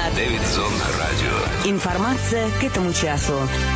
на Дэвидсон Радио. Информация к этому часу.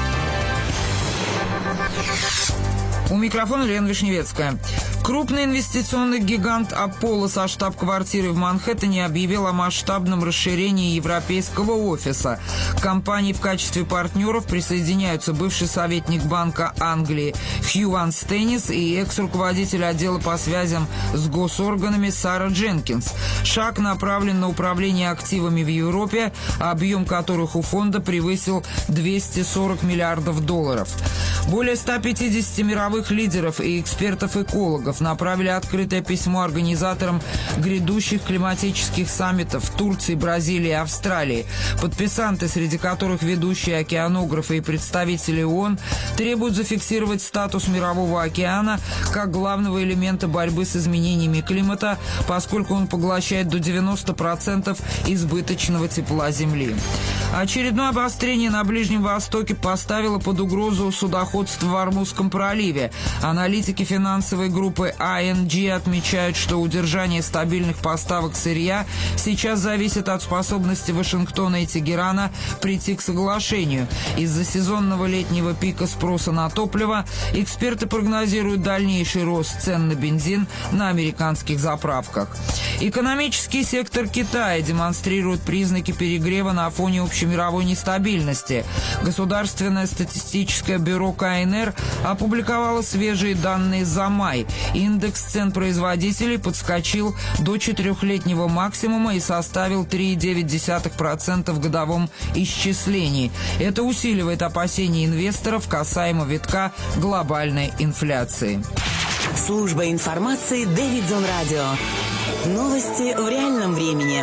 У микрофона Лена Вишневецкая. Крупный инвестиционный гигант Apollo со штаб-квартирой в Манхэттене объявил о масштабном расширении европейского офиса. К компании в качестве партнеров присоединяются бывший советник Банка Англии Хью Ван Стенис и экс-руководитель отдела по связям с госорганами Сара Дженкинс. Шаг направлен на управление активами в Европе, объем которых у фонда превысил 240 миллиардов долларов. Более 150 мировых лидеров и экспертов-экологов направили открытое письмо организаторам грядущих климатических саммитов в Турции, Бразилии и Австралии. Подписанты, среди которых ведущие океанографы и представители ООН, требуют зафиксировать статус Мирового океана как главного элемента борьбы с изменениями климата, поскольку он поглощает до 90% избыточного тепла Земли. Очередное обострение на Ближнем Востоке поставило под угрозу судоходство в Ормузском проливе. Аналитики финансовой группы ING отмечают, что удержание стабильных поставок сырья сейчас зависит от способности Вашингтона и Тегерана прийти к соглашению. Из-за сезонного летнего пика спроса на топливо эксперты прогнозируют дальнейший рост цен на бензин на американских заправках. Экономический сектор Китая демонстрирует признаки перегрева на фоне общемировой нестабильности. Государственное статистическое бюро КНР опубликовало свежие данные за май. Индекс цен производителей подскочил до 4-летнего максимума и составил 3,9% в годовом исчислении. Это усиливает опасения инвесторов касаемо витка глобальной инфляции. Служба информации Дэвидсон Радио. Новости в реальном времени.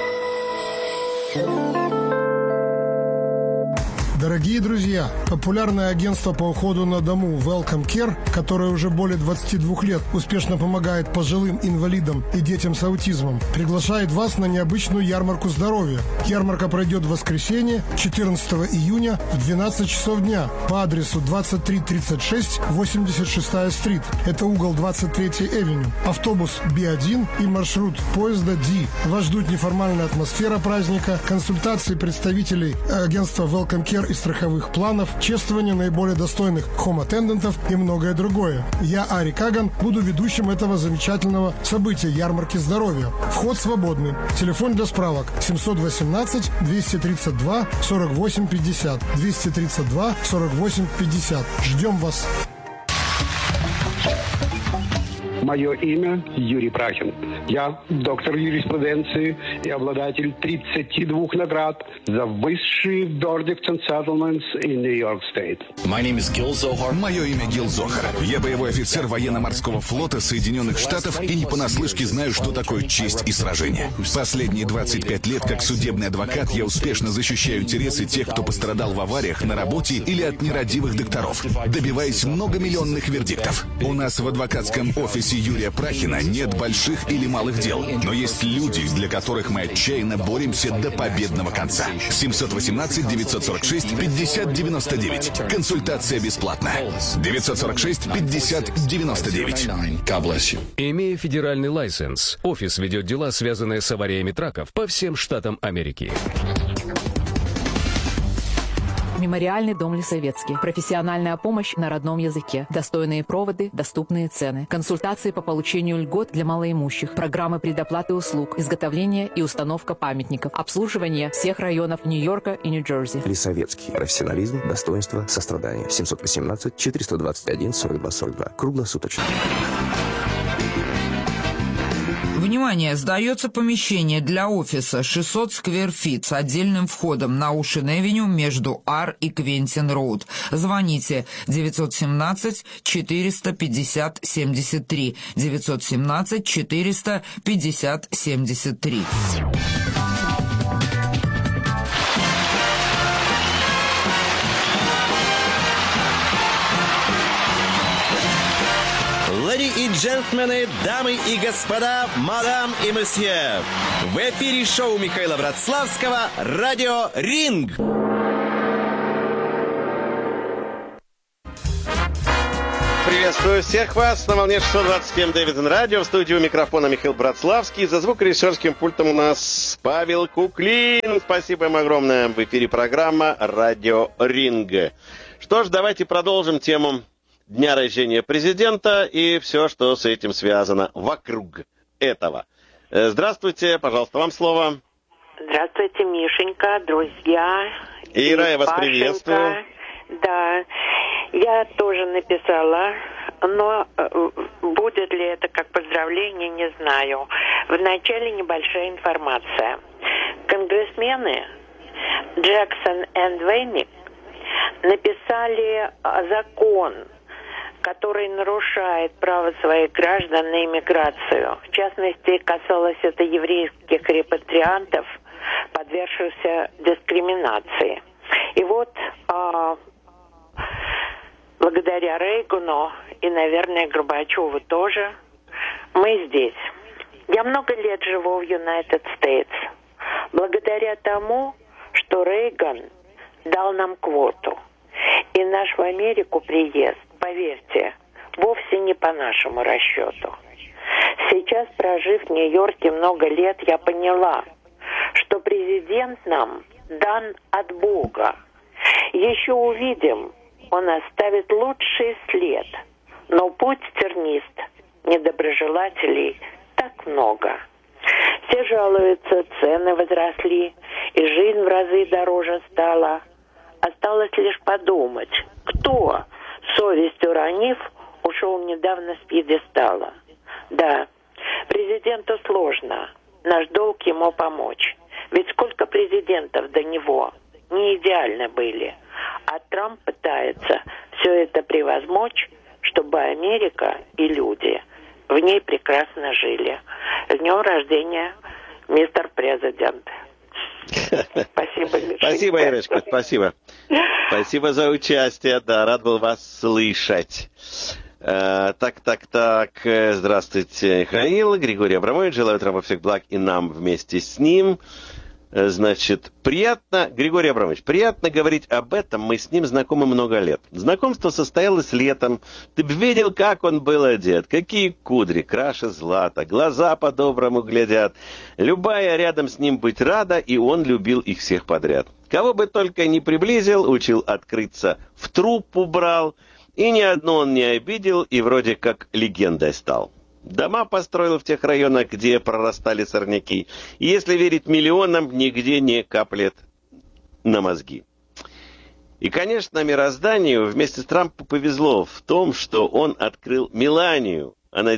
Дорогие друзья, популярное агентство по уходу на дому Welcome Care, которое уже более 22 лет успешно помогает пожилым инвалидам и детям с аутизмом, приглашает вас на необычную ярмарку здоровья. Ярмарка пройдет в воскресенье, 14 июня в 12 часов дня по адресу 2336 86-я стрит. Это угол 23-й Эвеню. Автобус B1 и маршрут поезда D. Вас ждут неформальная атмосфера праздника, консультации представителей агентства Welcome Care и страховых планов, чествование наиболее достойных хом-аттендантов и многое другое. Я, Ари Каган, буду ведущим этого замечательного события ярмарки здоровья. Вход свободный. Телефон для справок 718 232 48 50. 232 48 50. Ждем вас. Мое имя Юрий Прахин. Я доктор юриспруденции и обладатель 32 наград за высшие verdicts and settlements in New York State. Мое имя Гил Зохар. Я боевой офицер военно-морского флота Соединенных Штатов и не понаслышке знаю, что такое честь и сражение. Последние 25 лет как судебный адвокат я успешно защищаю интересы тех, кто пострадал в авариях на работе или от нерадивых докторов, добиваясь многомиллионных вердиктов. У нас в адвокатском офисе Юрия Прахина нет больших или малых дел, но есть люди, для которых мы отчаянно боремся до победного конца. 718-946-5099. Консультация бесплатна. 946-5099. Имея федеральный лайсенс, офис ведет дела, связанные с авариями траков по всем штатам Америки. Мемориальный дом Лисовецкий. Профессиональная помощь на родном языке. Достойные проводы, доступные цены. Консультации по получению льгот для малоимущих. Программы предоплаты услуг. Изготовление и установка памятников. Обслуживание всех районов Нью-Йорка и Нью-Джерси. Лисовецкий. Профессионализм, достоинство, сострадание. 718-421-4242. Круглосуточно. Внимание! Сдается помещение для офиса 600 сквер фит с отдельным входом на Оушен-Эвеню между Ар и Квентин-Роуд. Звоните 917-450-73. 917-450-73. Леди и джентльмены, дамы и господа, мадам и месье. В эфире шоу Михаила Братславского «Радио Ринг». Приветствую всех вас на волне 627 Дэвидсон Радио. В студии у микрофона Михаил Братславский. За звукорежиссерским пультом у нас Павел Куклин. Спасибо им огромное. В эфире программа «Радио Ринг». Что ж, давайте продолжим тему дня рождения президента и все, что с этим связано вокруг этого. Здравствуйте, пожалуйста, вам слово. Здравствуйте, Мишенька, друзья. Ира, я вас приветствую. Да, я тоже написала, но будет ли это как поздравление, не знаю. Вначале небольшая информация. Конгрессмены Джексон и Вейник написали закон, который нарушает право своих граждан на иммиграцию. В частности, касалось это еврейских репатриантов, подвергшихся дискриминации. И вот благодаря Рейгану и, наверное, Горбачеву тоже, мы здесь. Я много лет живу в United States. Благодаря тому, что Рейган дал нам квоту. И наш в Америку приезд, поверьте, вовсе не по нашему расчету. Сейчас, прожив в Нью-Йорке много лет, я поняла, что президент нам дан от Бога. Еще увидим, он оставит лучший след. Но путь тернист, недоброжелателей так много. Все жалуются, цены возросли, и жизнь в разы дороже стала. Осталось лишь подумать, кто, совестью ранив, ушел недавно с пьедестала. Да, президенту сложно, наш долг ему помочь. Ведь сколько президентов до него не идеально были. А Трамп пытается все это превозмочь, чтобы Америка и люди в ней прекрасно жили. С днем рождения, мистер президент. Спасибо, Мишенька. Спасибо, Ирочка, спасибо. Спасибо за участие, да, рад был вас слышать. Так. Здравствуйте, Михаил, Григорий Абрамович, желаю Трампа всех благ и нам вместе с ним. Значит, приятно, Григорий Абрамович, приятно говорить об этом, мы с ним знакомы много лет. Знакомство состоялось летом, ты бы видел, как он был одет, какие кудри, краше злата, глаза по-доброму глядят. Любая рядом с ним быть рада, и он любил их всех подряд. Кого бы только не приблизил, учил открыться, в труппу брал, и ни одну он не обидел, и вроде как легендой стал. Дома построил в тех районах, где прорастали сорняки. И если верить миллионам, нигде не каплет на мозги. И, конечно, мирозданию вместе с Трампом повезло в том, что он открыл Меланию. Она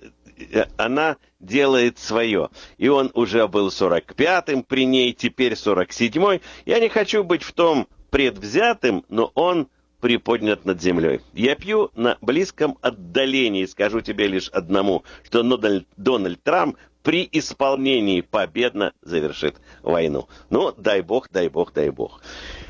делает свое. И он уже был 45-м при ней, теперь 47-й. Я не хочу быть в том предвзятым, но он приподнят над землей. Я пью на близком отдалении, скажу тебе лишь одному, что Дональд Трамп при исполнении победно завершит войну. Ну, дай бог, дай бог, дай бог.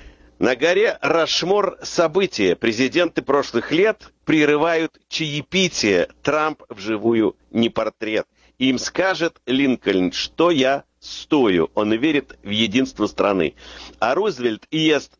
На горе Рашмор события. Президенты прошлых лет прерывают чаепитие. Трамп вживую не портрет. Им скажет Линкольн, что я стою. Он верит в единство страны. А Рузвельт ест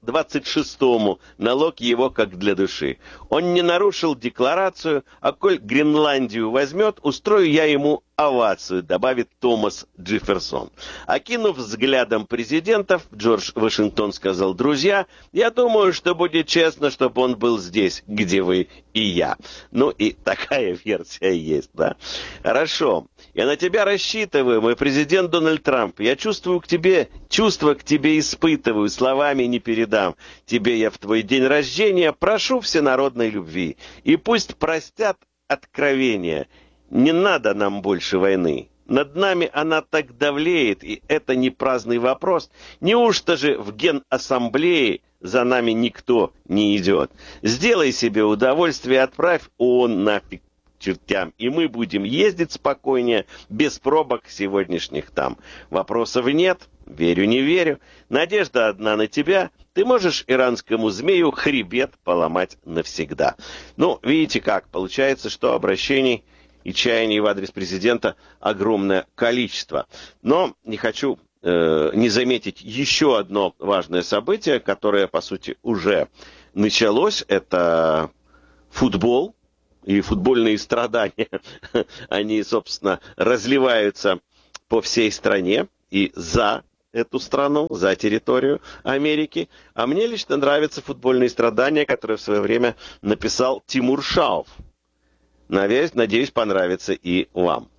26-му, налог его как для души. Он не нарушил декларацию, а коль Гренландию возьмет, устрою я ему овацию, добавит Томас Джефферсон. Окинув взглядом президентов, Джордж Вашингтон сказал: друзья, я думаю, что будет честно, чтобы он был здесь, где вы и я. Ну и такая версия есть, да? Хорошо. Я на тебя рассчитываю, мой президент Дональд Трамп. Я чувства к тебе испытываю, словами не передам. Тебе я в твой день рождения прошу всенародной любви. И пусть простят откровения. Не надо нам больше войны. Над нами она так давлеет, и это не праздный вопрос. Неужто же в Генассамблее за нами никто не идет? Сделай себе удовольствие, отправь ООН нафиг чертям, и мы будем ездить спокойнее, без пробок сегодняшних там. Вопросов нет, верю, не верю. Надежда одна на тебя. Ты можешь иранскому змею хребет поломать навсегда. Ну, видите как, получается, что обращений и чаяний в адрес президента огромное количество. Но не хочу не заметить еще одно важное событие, которое, по сути, уже началось. Это футбол и футбольные страдания. Они, собственно, разливаются по всей стране. и за эту страну, за территорию Америки. А мне лично нравятся футбольные страдания, которые в свое время написал Тимур Шаов. Надеюсь, понравится и вам.